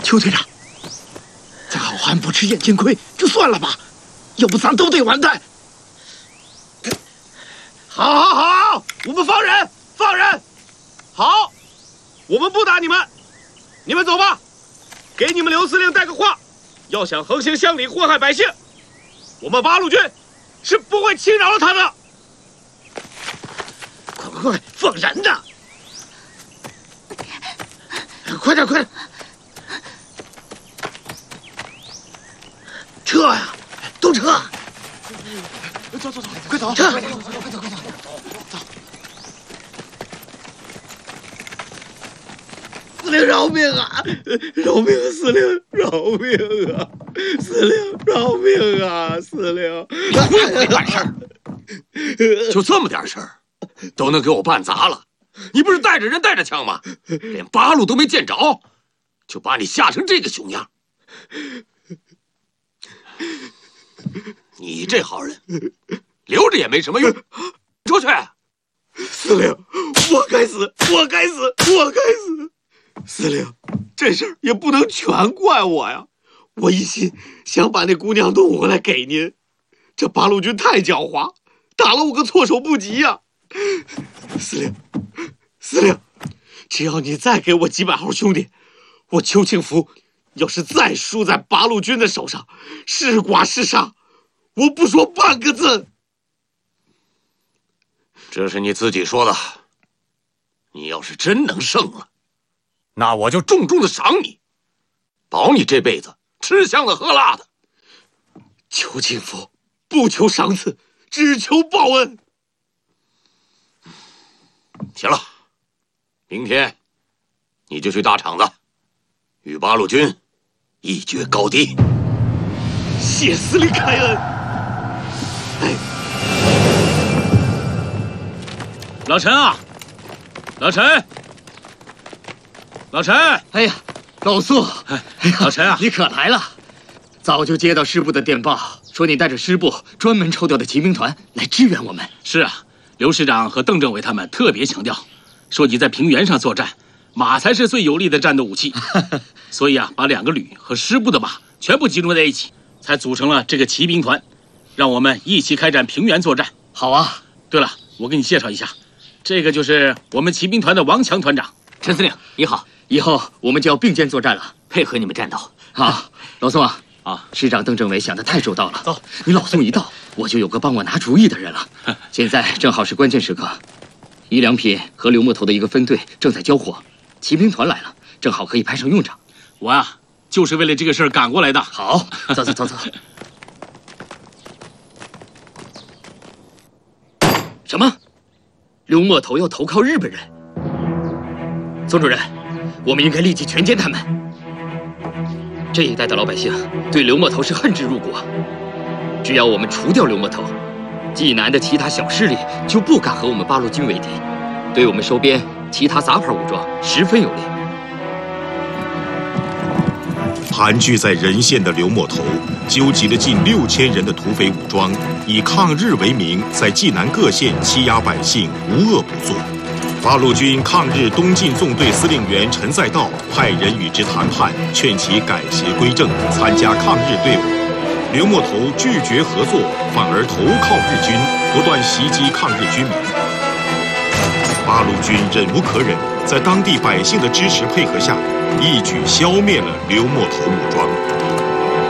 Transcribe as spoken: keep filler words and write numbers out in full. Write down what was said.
邱队长，咱好汉不吃眼前亏，就算了吧，要不咱都得完蛋。好，好，好，我们放人，放人。好，我们不打你们，你们走吧。给你们刘司令带个话，要想横行乡里，祸害百姓，我们八路军是不会轻饶了他的。快快快，放人呐！快点，快点！撤呀！都撤！走走走，快走！撤！快走，快走，快走，快走！走！司令饶命啊！饶命啊！司令饶命啊！司令饶命啊！司令， 你会不会办事儿？就这么点事儿，都能给我办砸了？你不是带着人带着枪吗？连八路都没见着，就把你吓成这个熊样。你这好人，留着也没什么用。出去！ 司令，我该死，我该死，我该死！司令，这事儿也不能全怪我呀。我一心想把那姑娘弄回来给您，这八路军太狡猾，打了我个措手不及呀。司令，司令，只要你再给我几百号兄弟，我邱庆福要是再输在八路军的手上，是剐是杀，我不说半个字。 这是你自己说的。你要是真能胜了，那我就重重的赏你，保你这辈子吃香的喝辣的。 邱庆福不求赏赐，只求报恩。 行了，明天你就去大场子，与八路军一决高低。 谢司令开恩。哎， 老陈啊，老陈，老陈！ 哎呀，老苏， 哎，老陈啊， 你可来了！早就接到师部的电报，说你带着师部专门抽调的骑兵团来支援我们。 是啊，刘师长和邓政委他们特别强调，说你在平原上作战，马才是最有力的战斗武器。所以啊，把两个旅和师部的马全部集中在一起，才组成了这个骑兵团，让我们一起开展平原作战。 好啊！ 对了，我给你介绍一下，这个就是我们骑兵团的王强团长。 陈司令，你好！ 以后我们就要并肩作战了， 配合你们战斗。 好，老宋啊， 啊， 师长邓政委想得太周到了。 走， 你老宋一到，我就有个帮我拿主意的人了。现在正好是关键时刻，宜良品和刘木头的一个分队正在交火，骑兵团来了，正好可以派上用场。 我啊，就是为了这个事儿赶过来的。 好，走走走走。什么？刘墨头要投靠日本人？宋主任，我们应该立即全歼他们。这一带的老百姓对刘墨头是恨之入骨，只要我们除掉刘墨头，济南的其他小势力就不敢和我们八路军为敌，对我们收编其他杂牌武装十分有利。 盘踞在任县的刘墨头纠集了近六千人的土匪武装，以抗日为名，在济南各县欺压百姓，无恶不作。八路军抗日东进纵队司令员陈再道派人与之谈判，劝其改邪归正，参加抗日队伍。刘墨头拒绝合作，反而投靠日军，不断袭击抗日军民。八路军忍无可忍，在当地百姓的支持配合下，一举消灭了刘墨头武装。